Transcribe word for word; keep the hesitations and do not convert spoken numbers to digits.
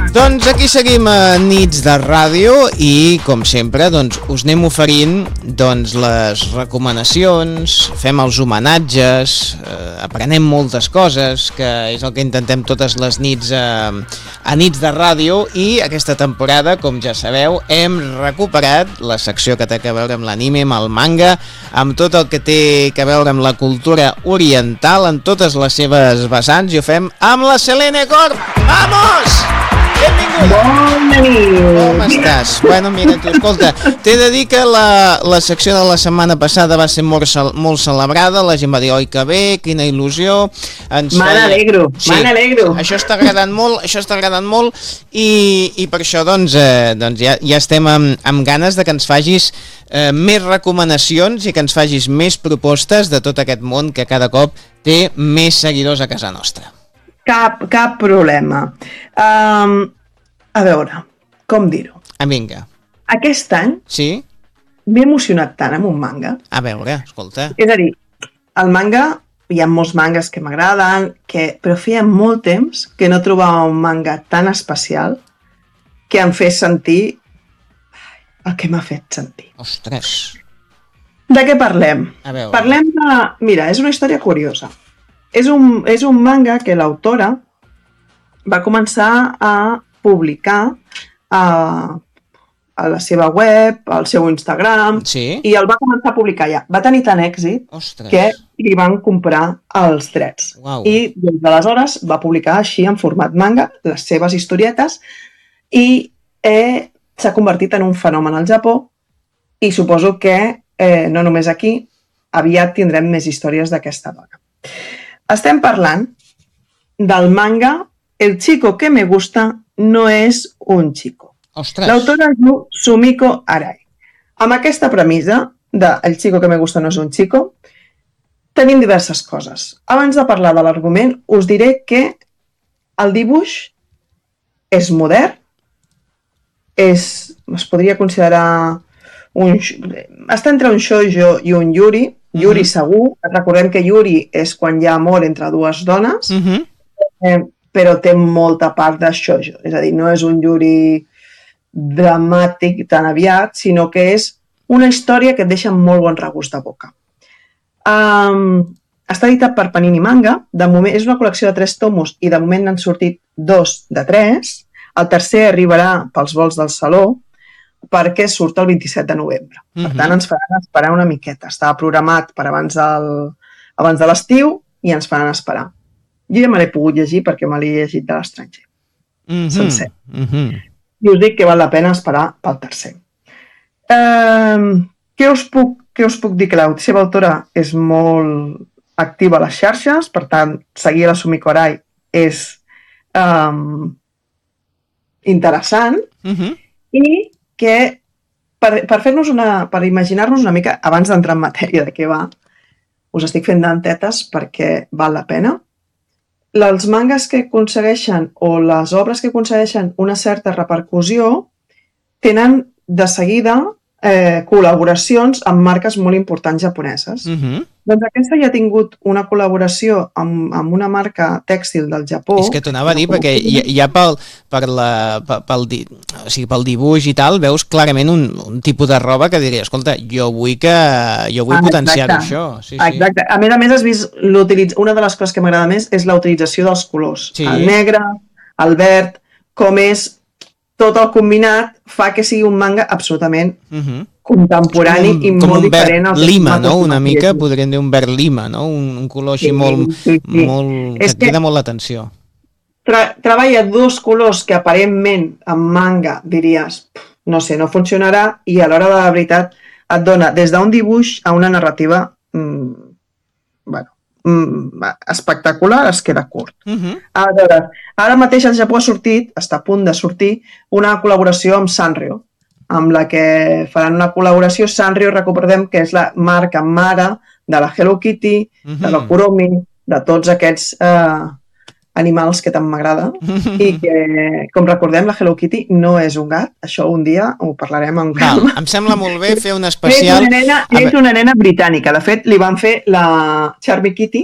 Doncs aquí seguim a Nits de Ràdio i, com sempre, doncs, us anem oferint doncs, les recomanacions, fem els homenatges, eh, aprenem moltes coses, que és el que intentem totes les nits a, a Nits de Ràdio, i aquesta temporada, com ja sabeu, hem recuperat la secció que té a veure amb l'anime, amb el manga, amb tot el que té a veure amb la cultura oriental, en totes les seves vessants, i ho fem amb la Selene Corp. Vamos! Benvinguda! Bona nit! Com estàs? Bueno, mira, tu, escolta, t'he de dir que la, la secció de la setmana passada va ser molt, molt celebrada, la gent va dir, oi que bé, quina il·lusió. Ens me n'alegro, sí, me n'alegro. Això està agradant molt, això està agradant molt, i, i per això doncs, eh, doncs ja, ja estem amb, amb ganes de que ens facis eh, més recomanacions i que ens facis més propostes de tot aquest món que cada cop té més seguidors a casa nostra. Cap, cap problema. Um, a veure, com dir-ho? Ah, vinga. Aquest any sí? m'he emocionat tant amb un manga. A veure, escolta. És a dir, el manga, hi ha molts mangas que m'agraden, que, però feia molt temps que no trobava un manga tan especial que em fes sentir el que m'ha fet sentir. Ostres. De què parlem? A veure. Parlem de... Mira, és una història curiosa. És un, és un manga que l'autora va començar a publicar a, a la seva web, al seu Instagram, sí? I el va començar a publicar ja. Va tenir tant èxit Ostres. Que li van comprar els drets. Uau. I des d'aleshores va publicar així en format manga les seves historietes i eh, s'ha convertit en un fenomen al Japó i suposo que eh, no només aquí, aviat tindrem més històries d'aquesta dona. Estem parlant del manga El chico que me gusta no és un chico. Ostres. L'autora es diu Sumiko Arai. Amb aquesta premissa de El chico que me gusta no és un chico, tenim diverses coses. Abans de parlar de l'argument, us diré que el dibuix és modern, és, es podria considerar un, està entre un shoujo i un yuri. Yuri segur, recordem que Yuri és quan hi ha amor entre dues dones, uh-huh. eh, però té molta part de shoujo, és a dir, no és un Yuri dramàtic tan aviat, sinó que és una història que et deixa molt bon regust de boca. Um, està editat per Panini Manga, de moment és una col·lecció de tres tomos i de moment n'han sortit dos de tres, el tercer arribarà pels vols del Saló, perquè surt el vint-i-set de novembre. Per uh-huh. tant, ens faran esperar una miqueta. Estava programat per abans, del, abans de l'estiu i ens faran esperar. Jo ja me l'he pogut llegir perquè me l'he llegit de l'estranger. Uh-huh. Sencer. Uh-huh. I us dic que val la pena esperar pel tercer. Eh, què, us puc, què us puc dir? Que la seva autora és molt activa a les xarxes, per tant, seguir la Sumiko Arai és um, interessant uh-huh. i que per, per fer-nos una, per imaginar-nos una mica, abans d'entrar en matèria de què va, us estic fent dentetes perquè val la pena. Els mangas que aconsegueixen o les obres que aconsegueixen una certa repercussió tenen de seguida eh, col·laboracions amb marques molt importants japoneses. Uh-huh. Doncs aquesta ja ha tingut una col·laboració amb, amb una marca tèxtil del Japó. És que t'ho anava a dir, perquè ja, ja pel, per la, pel, pel, o sigui, pel dibuix i tal, veus clarament un, un tipus de roba que diria, escolta, jo vull, que, jo vull ah, potenciar això. Sí, exacte. Sí. A més a més, has vist una de les coses que m'agrada més és la utilització dels colors. Sí. El negre, el verd, com és tot el combinat fa que sigui un manga absolutament uh-huh. contemporani un, i molt diferent. Com un verd lima, no? Una mica, podríem dir un verd lima, no? Un, un color així sí, molt, sí, sí. molt... que et crida molt l'atenció. Tra treballa dos colors que aparentment en manga diries, no sé, no funcionarà, i a l'hora de la veritat et dona des d'un dibuix a una narrativa mmm, bueno, espectacular, es queda curt. Uh-huh. Ara, ara mateix al Japó ha sortit, està a punt de sortir, una col·laboració amb Sanrio, amb la que faran una col·laboració. Sanrio, recordem que és la marca mare de la Hello Kitty, uh-huh. de la Kuromi, de tots aquests eh, animals que tant m'agrada, uh-huh. i que, com recordem, la Hello Kitty no és un gat, això un dia ho parlarem amb calma. Em sembla molt bé fer un especial... És una nena, és una nena britànica, de fet li van fer la Charmy Kitty,